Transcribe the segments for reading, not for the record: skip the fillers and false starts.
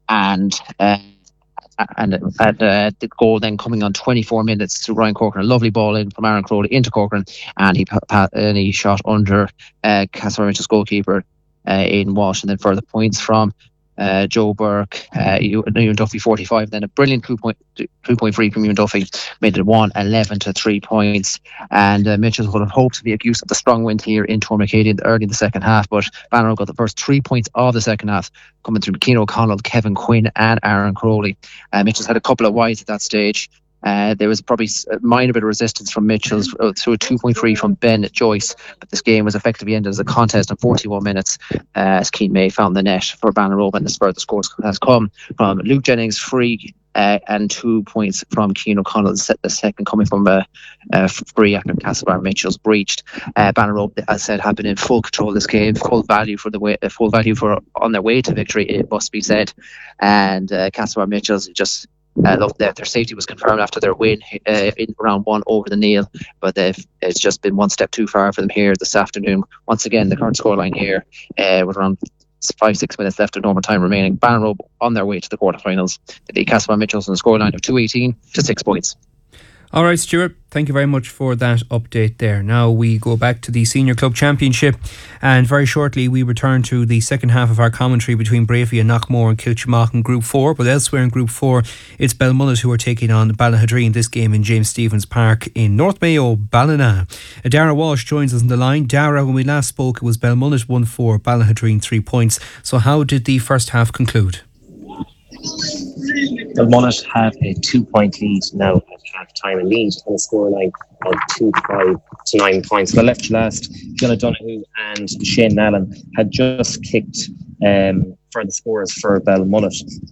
and the goal then coming on 24 minutes to Ryan Corcoran. A lovely ball in from Aaron Crowley into Corcoran, and he shot under Casper Mitchell's goalkeeper, Aidan Walsh, and then further points from Joe Burke, Ewan Duffy 45. Then a brilliant 2.3 from Ewan Duffy made it 1-11 to 3 points. And Mitchell would have hoped to make use of the strong wind here in Tormacady early in the second half, but Banneroo got the first 3 points of the second half coming through Keane O'Connell, Kevin Quinn, and Aaron Crowley. Mitchell's had a couple of wides at that stage. There was probably a minor bit of resistance from Mitchell's through a 2.3 from Ben Joyce, but this game was effectively ended as a contest in 41 minutes as Keane May found the net for Banneroo, and the further scores has come from Luke Jennings free and 2 points from Keane O'Connell, the second coming from a free after Castlebar Mitchell's breached. Banneroo, as I said, have been in full control of this game, full value for on their way to victory, it must be said. And Castlebar Mitchell's just look, their safety was confirmed after their win in round one over the Neil, but it's just been one step too far for them here this afternoon. Once again, the current scoreline here with around 5-6 minutes left of normal time remaining. Banneroo on their way to the quarterfinals. The Castlebar Mitchells on a scoreline of 218 to 6 points. All right, Stuart, thank you very much for that update there. Now we go back to the Senior Club Championship, and very shortly we return to the second half of our commentary between Bravey and Knockmore and Kilchimach in Group 4. But elsewhere in Group 4, it's Belmullet who are taking on Ballahadreen, this game in James Stephens Park in North Mayo, Ballina. Dara Walsh joins us on the line. Dara, when we last spoke, it was Belmullet 1-4, Ballahadreen 3 points. So how did the first half conclude? Belmullet have a 2-point lead now at half time, a lead on a scoreline of 2-5 to 9 points. The left last, John O'Donoghue and Shane Allen had just kicked for the scores for Belmullet.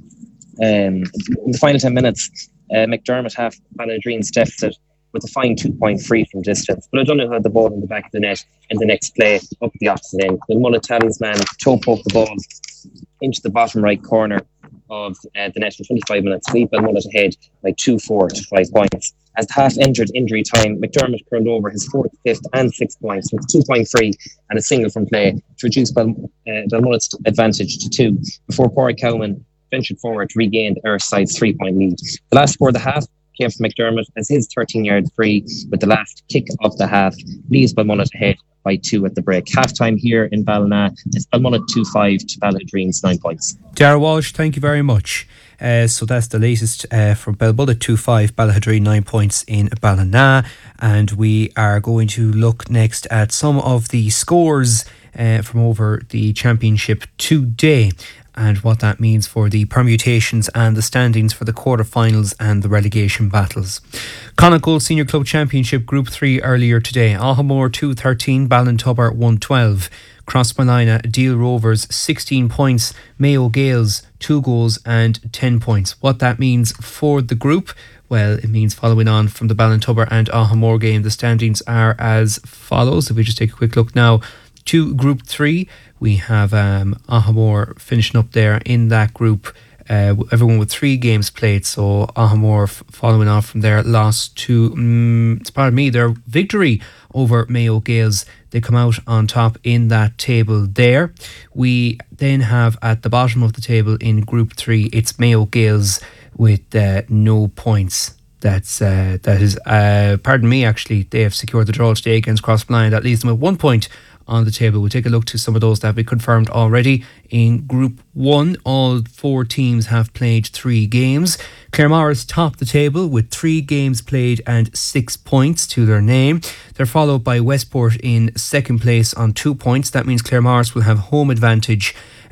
In the final 10 minutes, McDermott half Ballahadreen's deficit with a fine 2-point free from distance. But O'Donoghue had the ball in the back of the net in the next play up the opposite end. Belmullet talisman toe poked the ball into the bottom right corner of the net for 25 minutes, leave Belmullet ahead by 2-4 to 5 points. As the half entered injury time, McDermott curled over his 4th, 5th and 6th points with 2-point free and a single from play to reduce Belmullet's advantage to 2 before Corey Cowman ventured forward to regain the Erse side's 3-point lead. The last score of the half came from McDermott as his 13-yard free with the last kick of the half leaves Belmullet ahead by 2 at the break. Half-time here in Ballina is Belmullet 2-5 to Ballahadreen's 9 points. Dara Walsh, thank you very much. So that's the latest from Belmullet 2-5, Ballahadreen 9 points in Ballina. And we are going to look next at some of the scores from over the championship today, and what that means for the permutations and the standings for the quarterfinals and the relegation battles. Connacht Senior Club Championship Group 3 earlier today. Ahamore 2-13, Ballintubber 1-12. Crossmolina Deal Rovers 16 points, Mayo Gales 2 goals and 10 points. What that means for the group? Well, it means following on from the Ballintubber and Ahamore game, the standings are as follows. If we just take a quick look now to Group 3, we have Ahamore finishing up there in that group. Everyone with 3 games played, so Ahamore following on from their loss to, their victory over Mayo Gales. They come out on top in that table there. We then have at the bottom of the table in Group 3, it's Mayo Gales with no points. That is, actually, they have secured the draw today against Crossmolina. That leaves them with 1 point on the table. We'll take a look to some of those that have been confirmed already. In Group 1, all 4 teams have played 3 games. Claremorris top the table with 3 games played and 6 points to their name. They're followed by Westport in second place on 2 points. That means Claremorris will have home advantage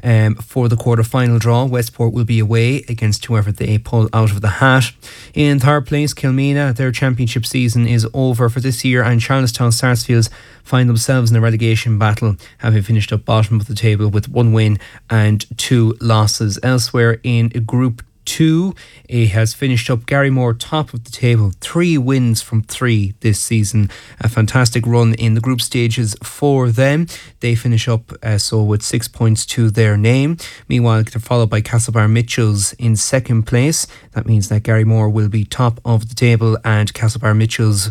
for the quarter-final draw. Westport will be away against whoever they pull out of the hat. In third place, Kilmena, their championship season is over for this year, and Charlestown Sarsfields find themselves in a relegation battle, having finished up bottom of the table with 1 win and 2 losses. Elsewhere in Group 2, it has finished up Garrymore top of the table, 3 wins from 3 this season. A fantastic run in the group stages for them. They finish up with 6 points to their name. Meanwhile, they're followed by Castlebar Mitchells in second place. That means that Garrymore will be top of the table and Castlebar Mitchells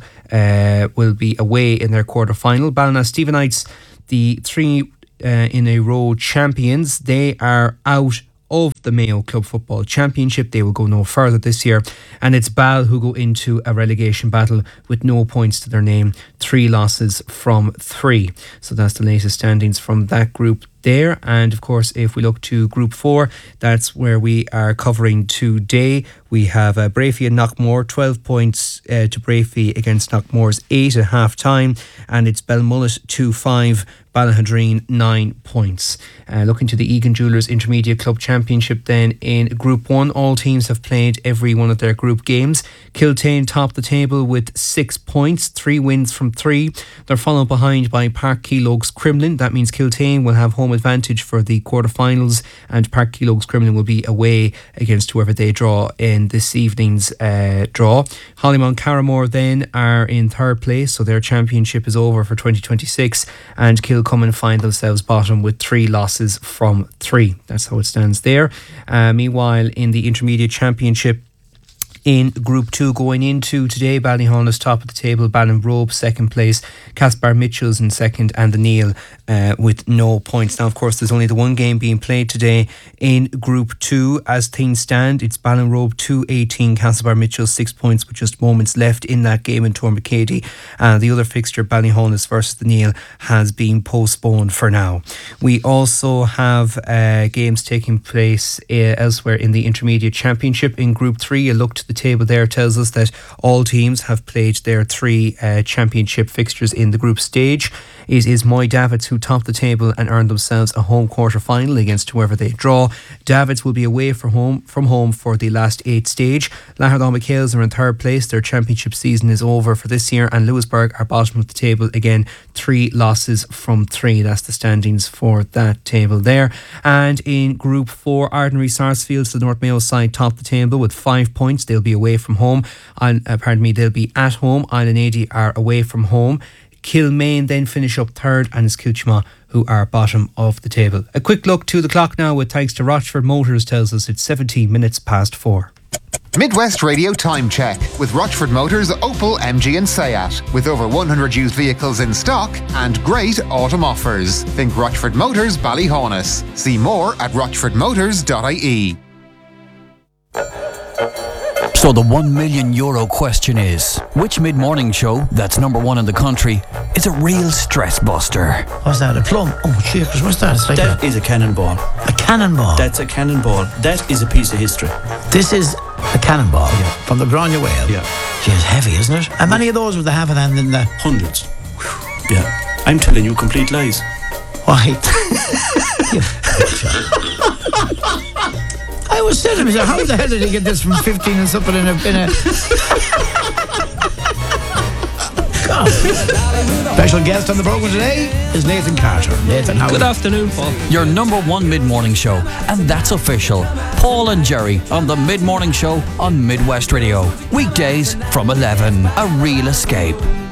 will be away in their quarter final. Ballina Stephenites, the 3 in a row champions, they are out of the Mayo Club Football Championship. They will go no further this year, and it's Bal who go into a relegation battle with no points to their name, 3 losses from 3. So that's the latest standings from that group there. And of course, if we look to Group 4, that's where we are covering today. We have Breaffy and Knockmore, 12 points to Breaffy against Knockmore's 8 at half time, and it's Belmullet 2-5, Ballahadreen 9 points. Looking to the Egan Jewellers Intermediate Club Championship then, in Group 1, all teams have played every one of their group games. Kiltane top the table with 6 points, 3 wins from 3. They're followed behind by Park Keelogues Crumlin. That means Kiltane will have home advantage for the quarterfinals, and Park Keelogues Crumlin will be away against whoever they draw in this evening's draw. Hollymount Carramore then are in 3rd place, so their championship is over for 2026, and Kilcummin find themselves bottom with 3 losses from 3. That's how it stands there. Meanwhile, in the Intermediate Championship, in Group 2 going into today, Ballyhon is top of the table, Ballinrobe 2nd place, Caspar Mitchells in 2nd, and the Neil with no points. Now, of course, there's only the one game being played today in Group 2. As things stand, it's Ballinrobe 2-18, Caspar Mitchells 6 points with just moments left in that game in Tormacady. The other fixture, Ballyhonas versus the Neil, has been postponed for now. We also have games taking place elsewhere in the Intermediate Championship. In Group 3, a look to the table there tells us that all teams have played their 3 championship fixtures in the group stage. It is Moy Davids who top the table and earn themselves a home quarter final against whoever they draw. Davids will be away from home for the last 8 stage. Lahardon McHales are in 3rd place. Their championship season is over for this year, and Lewisburg are bottom of the table again, 3 losses from 3. That's the standings for that table there. And in Group 4, Ardnary Sarsfields, the North Mayo side, top the table with 5 points. They'll be away from home. They'll be at home. Island 80 are away from home. Kilmaine then finish up 3rd, and it's Kilchma who are bottom of the table. A quick look to the clock now with thanks to Rochford Motors tells us it's 17 minutes past 4. Midwest Radio Time Check with Rochford Motors, Opel, MG and Seat. With over 100 used vehicles in stock and great autumn offers. Think Rochford Motors Ballyhaunis. See more at rochfordmotors.ie. So the €1 million question is, which mid-morning show that's number 1 in the country is a real stress buster? What's that, a plum? Oh, cheers, what's that? It's like that is a cannonball. A cannonball? That's a cannonball. That is a piece of history. This is a cannonball from the Grania Whale. Yeah. Gee, it's heavy, isn't it? How many of those with the half an hand in the... Hundreds. Yeah. I'm telling you complete lies. Why? I was saying to myself, how the hell did he get this from 15 and something in a... God. Special guest on the programme today is Nathan Carter. Nathan, how Good afternoon, Paul. Your number 1 mid-morning show, and that's official. Paul and Jerry on the mid-morning show on Midwest Radio. Weekdays from 11. A real escape.